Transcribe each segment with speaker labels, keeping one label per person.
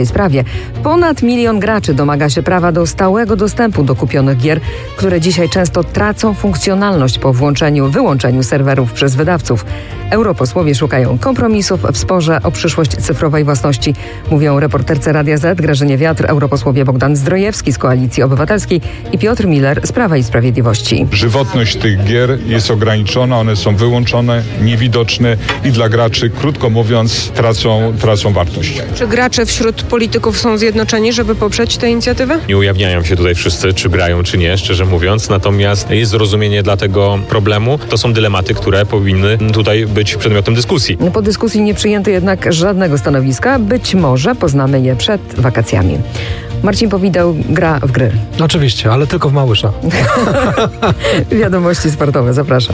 Speaker 1: sprawie. Ponad 1 milion graczy domaga się prawa do stałego dostępu do kupionych gier, które dzisiaj często tracą funkcjonalność po wyłączeniu serwerów przez wydawców. Europosłowie szukają kompromisów w sporze o przyszłość cyfrowej własności, mówią reporterce Radia Z Grażynie Wiatr, europosłowie Bogdan Zdrojewski z Koalicji Obywatelskiej i Piotr Miller z Prawa i Sprawiedliwości.
Speaker 2: Żywotność tych gier jest ograniczona, one są wyłączone, niewidoczne i dla graczy, krótko mówiąc, tracą wartość.
Speaker 3: Czy gracze wśród polityków są zjednoczeni, żeby poprzeć tę inicjatywę?
Speaker 4: Nie ujawniają się tutaj wszyscy, czy grają, czy nie, szczerze mówiąc. Natomiast jest zrozumienie dla tego problemu. To są dylematy, które powinny tutaj być przedmiotem dyskusji.
Speaker 1: Po dyskusji nie przyjęto jednak żadnego stanowiska. Być może poznamy je przed wakacjami. Marcin Powideł gra w gry.
Speaker 5: Oczywiście, ale tylko w Małysza.
Speaker 1: Wiadomości sportowe, zapraszam.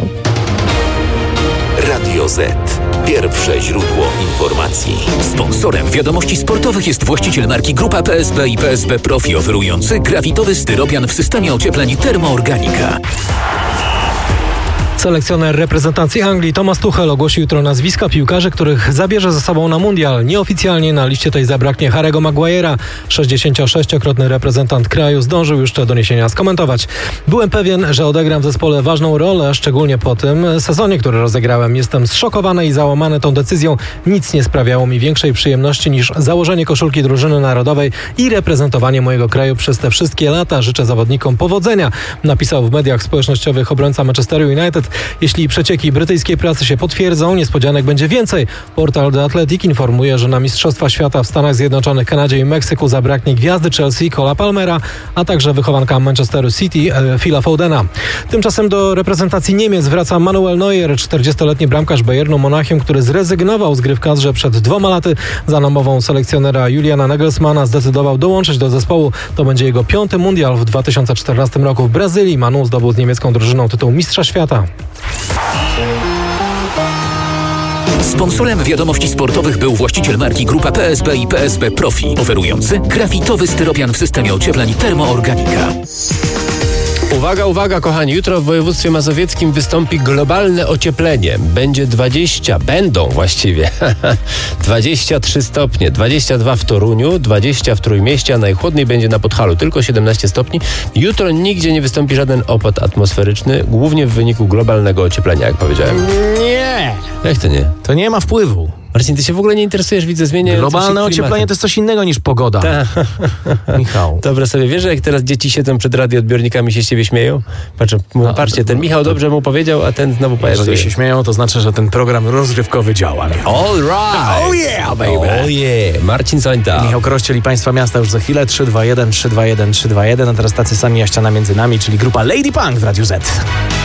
Speaker 6: Radio Z. Pierwsze źródło informacji. Sponsorem wiadomości sportowych jest właściciel marki Grupa PSB i PSB Profi, oferujący grafitowy styropian w systemie ociepleń Thermoorganica.
Speaker 5: Selekcjoner reprezentacji Anglii Thomas Tuchel ogłosi jutro nazwiska piłkarzy, których zabierze ze sobą na mundial. Nieoficjalnie na liście tej zabraknie Harry'ego Maguire'a. 66-krotny reprezentant kraju zdążył już te doniesienia skomentować. Byłem pewien, że odegram w zespole ważną rolę, szczególnie po tym sezonie, który rozegrałem. Jestem zszokowany i załamany tą decyzją. Nic nie sprawiało mi większej przyjemności niż założenie koszulki drużyny narodowej i reprezentowanie mojego kraju przez te wszystkie lata. Życzę zawodnikom powodzenia, napisał w mediach społecznościowych obrońca Manchesteru United. Jeśli przecieki brytyjskiej prasy się potwierdzą, niespodzianek będzie więcej. Portal The Athletic informuje, że na Mistrzostwa Świata w Stanach Zjednoczonych, Kanadzie i Meksyku zabraknie gwiazdy Chelsea Cole'a Palmera, a także wychowanka Manchesteru City Phila Fodena. Tymczasem do reprezentacji Niemiec wraca Manuel Neuer, 40-letni bramkarz Bayernu Monachium, który zrezygnował z gry w kadrze przed 2 laty. Za namową selekcjonera Juliana Nagelsmana zdecydował dołączyć do zespołu. To będzie jego 5. mundial. W 2014 roku w Brazylii Manu zdobył z niemiecką drużyną tytuł Mistrza Świata.
Speaker 6: Sponsorem wiadomości sportowych był właściciel marki Grupa PSB i PSB Profi, oferujący grafitowy styropian w systemie ociepleń Thermoorganica.
Speaker 7: Uwaga, uwaga, kochani, jutro w województwie mazowieckim wystąpi globalne ocieplenie. Będą właściwie 23 stopnie, 22 w Toruniu, 20 w Trójmieście, a najchłodniej będzie na Podhalu, tylko 17 stopni. Jutro nigdzie nie wystąpi żaden opad atmosferyczny, głównie w wyniku globalnego ocieplenia, jak powiedziałem.
Speaker 8: Nie!
Speaker 7: Jak to nie?
Speaker 8: To nie ma wpływu.
Speaker 7: Marcin, ty się w ogóle nie interesujesz, widzę, zmieniające się
Speaker 8: Globalne ocieplenie to jest coś innego niż pogoda. Michał.
Speaker 7: Dobra sobie, wiesz, że jak teraz dzieci siedzą przed radioodbiornikami się z ciebie śmieją? Patrzcie, ten Michał dobrze mu powiedział, a ten znowu pajacuje.
Speaker 8: Jeżeli się śmieją, to znaczy, że ten program rozrywkowy działa.
Speaker 7: All right!
Speaker 8: Oh yeah, baby!
Speaker 7: Oh yeah! Marcin Sońta.
Speaker 8: Michał Krościel i Państwa Miasta już za chwilę. 321, 321, 321. A teraz tacy sami, a ściana między nami, czyli grupa Lady Punk w Radiu Z.